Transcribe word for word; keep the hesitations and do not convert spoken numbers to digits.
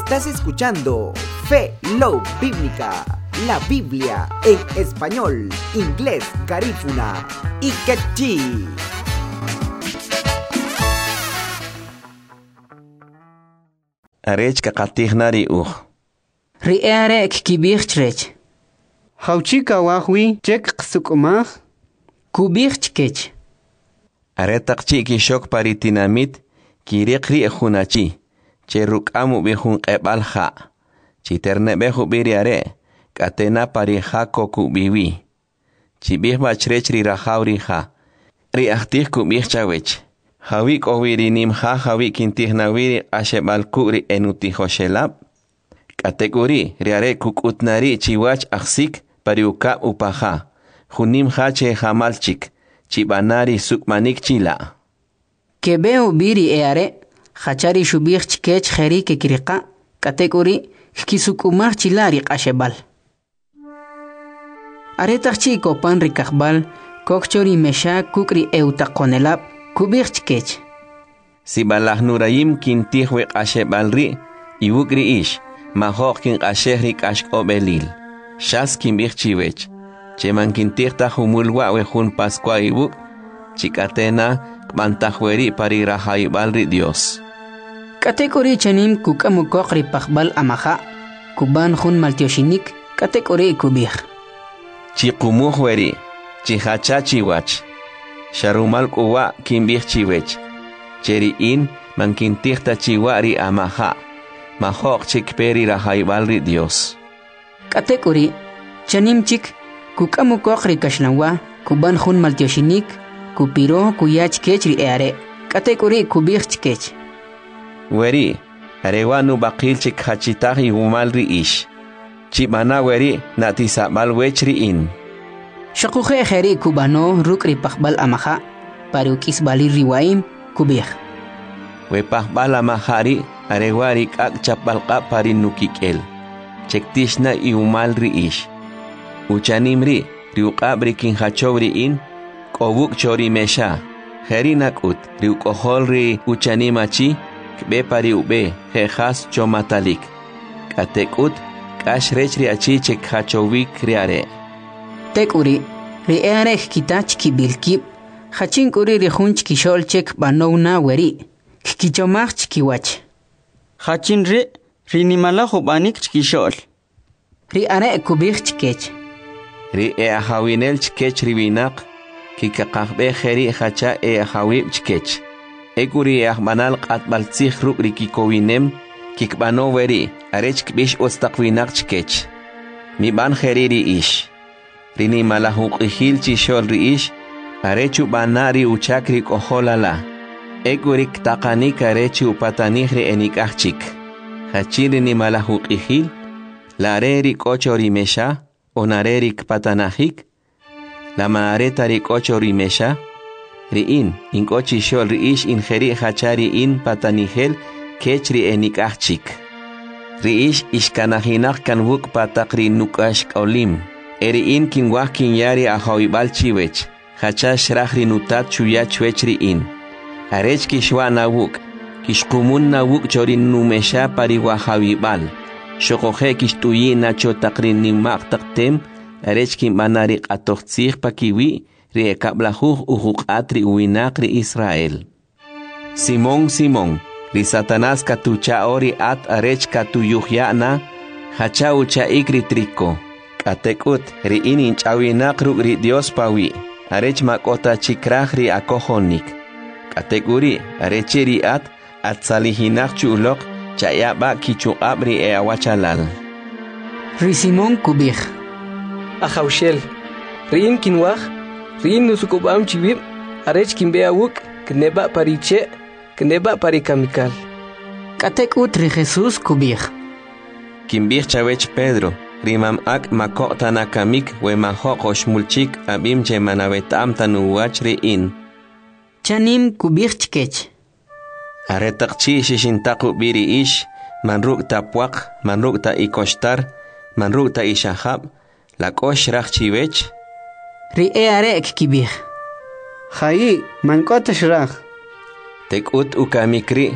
Estás escuchando Fe Love Bíblica, la Biblia en español, inglés, garífuna y quechí. Arech kakatihnari uj. Ri'arek kibirchrech. Hauchika wahwi chek sukumah. Kubirchkech. Aretak chiki shok paritinamit kirikri ejunachi. Cheruk amu bihun qebal ha. Chiterne behu biri are. Katena pari hako kubiwi. Chibih bachrech ri rahauri ha. Ri ahtih kubih chawech. Hawik owiri nim ha hawik intih nawiri ashebal kuri enuti hoshelab. Kategori riare kukutnari chiwach aksik pariuka upaha. Hunim hache hamalchik. Chibanari sukmanik chila. Kebeo biri eare. Hachari shubir chkech kheri ke kirika. Kategori kisukumar chilari ashebal. Aretak chiko pan rikakbal. Kokchori mesha kukri eutakonelab. Kubirchkech. Si balah nurayim kintihwe ashebalri. Iwukri ish. Mahok kin ashehrik ashk obelil. Shas kimbirchiwech. Cheman kintihta humulwa wehun pascua iwuk. Chikatena kmantahueri parirahaibalri Dios. Kategori chanim kukamukokri pakbal amaha. Kuban hun maltioshinik. Kategori kubir. Chikumuhueri. Chihachachiwach. Sharumal kuwa kimbirchiwech. Cheri in mankintihta chiwari amaha. Mahok chikperi rahaibalri Dios. Kategori chanim chik kukamukokri kashlawa. Kuban hun maltioshinik. Kupiro kuyach kechri eare. Kategori kubirchkech. Weri, arewanu bakil chik hachitahi umalri ish. Chibana weri natisabal wechri in. Shakuhe kheri kubano rukri pakbal amaha. Parukis bali riwaim kubir. We pakbal amahari arewari kak chapalka parinukikel. Chektishna iumalri ish. Uchanimri riukabri kinhachowri in. Kobuk chori mesha. Herinak ut riukoholri uchanimachi. Kbe pari ube jejas chomatalik. Katekut kashrechri achi chek hachowik riare. Tekuri riare kitach kibilkib. Hachinkuri rihunch kishol chek banowna weri. Kichomach kiwach. Hachinri rinimala hubanik chkishol. Riare kubich chkech. Ri e ahawinel chkech riwinak. Kikakakbe kheri hacha e ahawib chkech. Eguri ahmanal qatbal tsih ruk rikikowinem. Kikbano weri arech kbish ostaqwinak chkech. Mi ban kheri ri ish. Rini malahuk ihil chishol ri ish. Arechu banari uchakri koholala. Eguri ktaqanik arechu patanihri enikachik. Hachiri ni malahuk ihil. Lareri kochori mesha. Onareri kpatanahik. La maareta ri kochori mesha. Riin, in kochi shol riish in kheri hachari in patanihel kechri enikachik. Riish ishkanahinak kan wuk patakri nukash kaulim. Eri in kin wakin yari ahawibal chiwech. Hachash rahri nutat chuya chwechri in. Arech kishwa na wuk. Kishkumun na wuk chorin numesha pari wahawibal. Shokohe kishtuyi na chotakri nimak taktem. Arech kin banarik atochtzich pakiwi. Ri ekablahuj uhuk atri uinak ri Israel. Simón, Simón, ri Satanás katucha ori at arech katuyuhyana, hacha ucha ikri triko. Katekut ri inin chawinak ruk ri Dios pawi, arech makota chikraj ri akohonik. Kateguri arechi ri at at salihinak chulok chayaba kichuab ri e awachalal. Ri Simón kubir. Ahaushel, ri in kinwaj. Rin nusukubam chibib, arech kimbea wuk, kneba pariche, kneba parikamikal. Katek utri Jesús kubir. Kimbir chawech Pedro, rimam ak makota nakamik, we mahok oshmulchik, abim che manavetam tanuwach ri in. Chanim kubir chkech. Aretakchi shishintaku biri ish, manruk tapwak, manruk ta ikoshtar, manruk ta ishahab, lakosh rach chiwech. Ri earek kibir. Hayi, mankota shrach. Tekut ukamikri